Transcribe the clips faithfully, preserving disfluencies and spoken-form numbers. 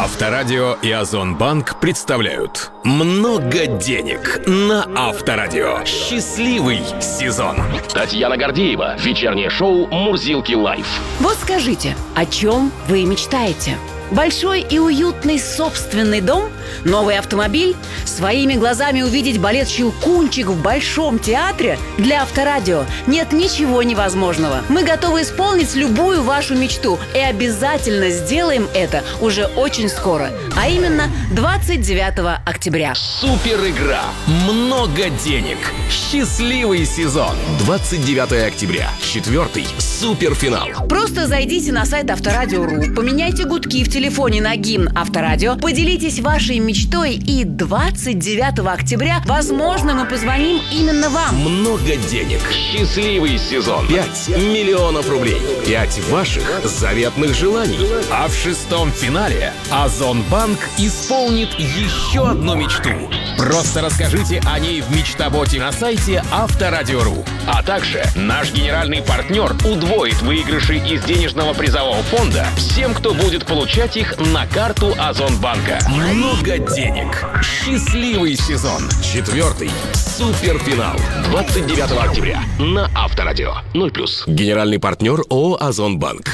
Авторадио и Озонбанк представляют «Много денег» на Авторадио. Счастливый сезон. Татьяна Гордеева. Вечернее шоу «Мурзилки Лайф». Вот скажите, о чем вы мечтаете? Большой и уютный собственный дом? Новый автомобиль? Своими глазами увидеть балет «Щелкунчик» в Большом театре? Для Авторадио нет ничего невозможного. Мы готовы исполнить любую вашу мечту и обязательно сделаем это уже очень скоро. А именно двадцать девятого октября. Супер игра. Много денег. Счастливый сезон. двадцать девятого октября. Четвертый суперфинал. Просто зайдите на сайт Авторадио.ру, поменяйте гудки в телефоне на гимн Авторадио, поделитесь вашей мечтой, и двадцать девятого октября, возможно, мы позвоним именно вам. Много денег. Счастливый сезон. Пять миллионов рублей. Пять ваших заветных желаний. А в шестом финале Озонбанк исполнит еще одну мечту. Просто расскажите о ней в мечтаботе на сайте Авторадио.ру. А также наш генеральный партнер удвоит выигрыши из денежного призового фонда всем, кто будет получать их на карту Озонбанка. Много денег. Счастливый сезон. Четвертый суперфинал. двадцать девятого октября на Авторадио. ноль плюс. Генеральный партнер ООО «Озонбанк».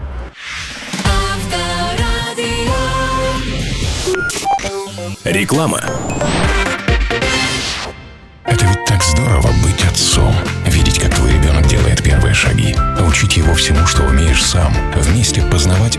Реклама. Это ведь так здорово быть отцом. Видеть, как твой ребенок делает первые шаги. Учить его всему, что умеешь сам. Вместе познавать